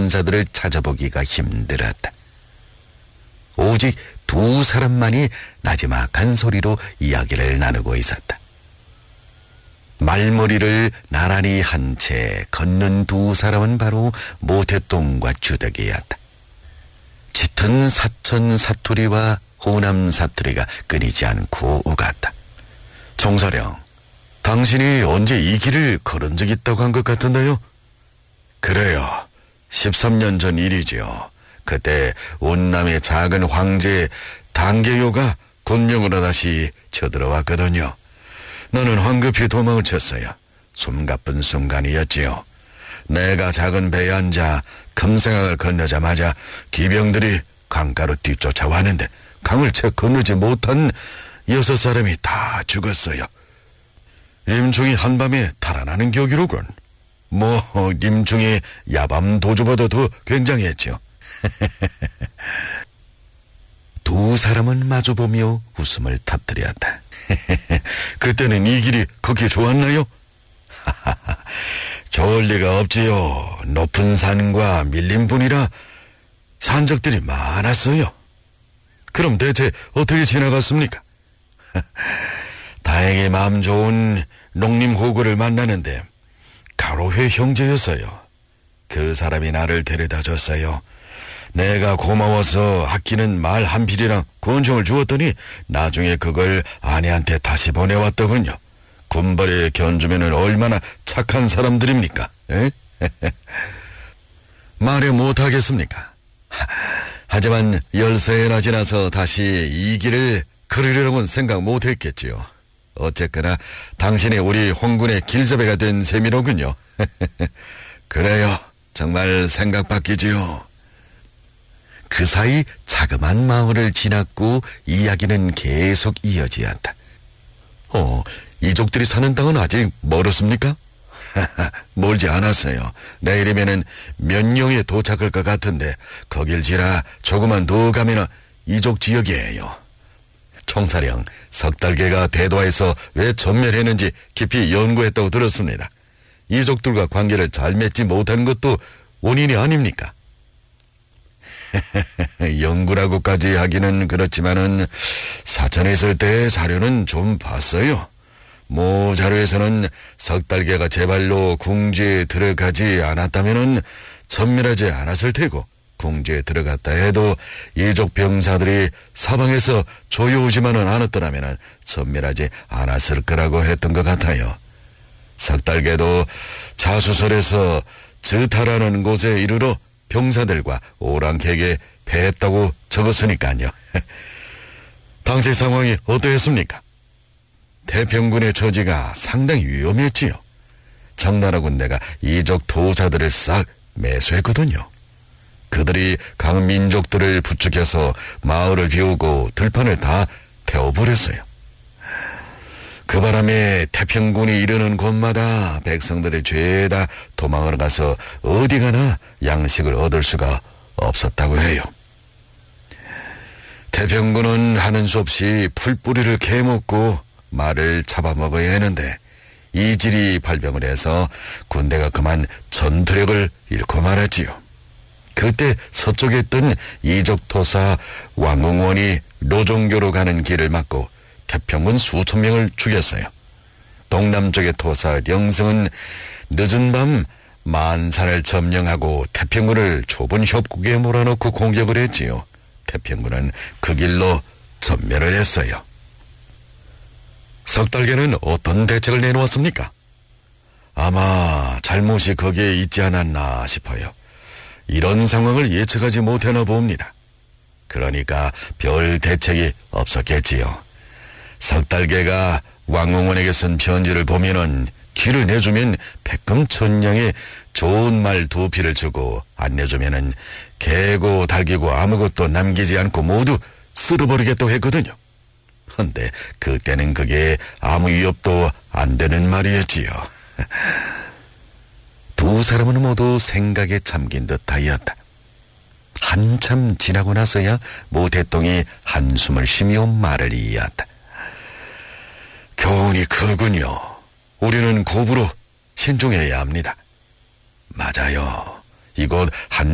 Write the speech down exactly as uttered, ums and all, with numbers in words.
천사들을 찾아보기가 힘들었다. 오직 두 사람만이 나지막한 소리로 이야기를 나누고 있었다. 말머리를 나란히 한 채 걷는 두 사람은 바로 모태똥과 주덕이었다. 짙은 사천 사투리와 호남 사투리가 끊이지 않고 오갔다. 총사령, 당신이 언제 이 길을 걸은 적 있다고 한 것 같은데요? 그래요. 십삼 년 전 일이지요. 그때 온남의 작은 황제 단계요가 군령으로 다시 쳐들어왔거든요. 나는 황급히 도망을 쳤어요. 숨가쁜 순간이었지요. 내가 작은 배에 앉아 금생강을 건너자마자 기병들이 강가로 뒤쫓아왔는데 강을 채 건너지 못한 여섯 사람이 다 죽었어요. 임충이 한밤에 달아나는 격이로군. 뭐 임충이 야밤 도주보다 더 굉장했지요. 두 사람은 마주보며 웃음을 터뜨렸다. 그때는 이 길이 그렇게 좋았나요? 좋을 리가 없지요. 높은 산과 밀린 분이라 산적들이 많았어요. 그럼 대체 어떻게 지나갔습니까? 다행히 마음 좋은 농림호구를 만나는데 가로회 형제였어요. 그 사람이 나를 데려다 줬어요. 내가 고마워서 아끼는 말 한 필이랑 권총을 주었더니 나중에 그걸 아내한테 다시 보내왔더군요. 군벌에 견주면은 얼마나 착한 사람들입니까? 에? 말해 못하겠습니까? 하지만 열세나 지나서 다시 이 길을 걸으려고는 생각 못했겠지요. 어쨌거나 당신이 우리 홍군의 길잡이가 된 셈이로군요. 그래요. 정말 생각 바뀌지요. 그 사이 자그만 마을을 지났고 이야기는 계속 이어지었다. 어, 이족들이 사는 땅은 아직 멀었습니까? 멀지 않았어요. 내일이면은 면령에 도착할 것 같은데 거길 지나 조금만 더 가면 이족 지역이에요. 총사령, 석달개가 대도에서 왜 전멸했는지 깊이 연구했다고 들었습니다. 이족들과 관계를 잘 맺지 못한 것도 원인이 아닙니까? 연구라고까지 하기는 그렇지만은 사천에 있을 때 자료는 좀 봤어요. 모 자료에서는 석달개가 제발로 궁지에 들어가지 않았다면은 전멸하지 않았을 테고, 궁지에 들어갔다 해도 이족 병사들이 사방에서 조여오지만은 않았더라면은 전멸하지 않았을 거라고 했던 것 같아요. 석달개도 자수설에서 저타라는 곳에 이르러 병사들과 오랑캐에게 패했다고 적었으니까요. 당시 상황이 어떠했습니까? 태평군의 처지가 상당히 위험했지요. 청나라 군대가 이족 도사들을 싹 매수했거든요. 그들이 각 민족들을 부추겨서 마을을 비우고 들판을 다 태워버렸어요. 그 바람에 태평군이 이르는 곳마다 백성들이 죄다 도망을 가서 어디 가나 양식을 얻을 수가 없었다고 해요. 태평군은 하는 수 없이 풀뿌리를 캐먹고 말을 잡아먹어야 하는데 이질이 발병을 해서 군대가 그만 전투력을 잃고 말았지요. 그때 서쪽에 있던 이족토사 왕응원이 노종교로 가는 길을 막고 태평군 수천 명을 죽였어요. 동남쪽의 토사 령성은 늦은 밤 만산을 점령하고 태평군을 좁은 협곡에 몰아넣고 공격을 했지요. 태평군은 그 길로 전멸을 했어요. 석달개는 어떤 대책을 내놓았습니까? 아마 잘못이 거기에 있지 않았나 싶어요. 이런 상황을 예측하지 못하나 봅니다. 그러니까 별 대책이 없었겠지요. 석달개가 왕응원에게 쓴 편지를 보면은 길을 내주면 백금천냥에 좋은 말 두 피를 주고 안 내주면은 개고 달기고 아무것도 남기지 않고 모두 쓸어버리겠다고 했거든요. 근데 그때는 그게 아무 위협도 안 되는 말이었지요. 두 사람은 모두 생각에 잠긴 듯하였다. 한참 지나고 나서야 모태똥이 한숨을 쉬며 말을 이었다. 교훈이 크군요. 우리는 고부로 신중해야 합니다. 맞아요. 이곳 한